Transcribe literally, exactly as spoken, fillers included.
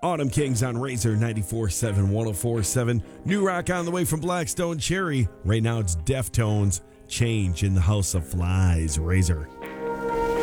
Autumn Kings on Razor ninety-four point seven, one oh four point seven. New rock on the way from Blackstone Cherry. Right now it's Deftones, Change in the House of Flies. Razor.